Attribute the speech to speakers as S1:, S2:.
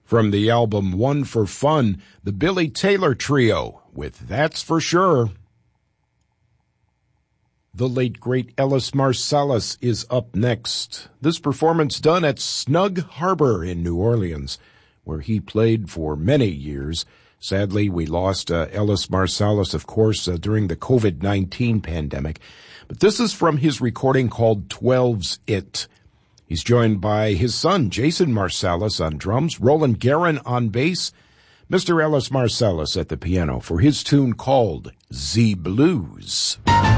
S1: From the album One for Fun, the Billy Taylor Trio with That's For Sure. The late, great Ellis Marsalis is up next. This performance done at Snug Harbor in New Orleans, where he played for many years. Sadly, we lost Ellis Marsalis, of course, during the COVID-19 pandemic. But this is from his recording called 12's It. He's joined by his son, Jason Marsalis, on drums, Roland Guerin on bass, Mr. Ellis Marsalis at the piano for his tune called Z Blues.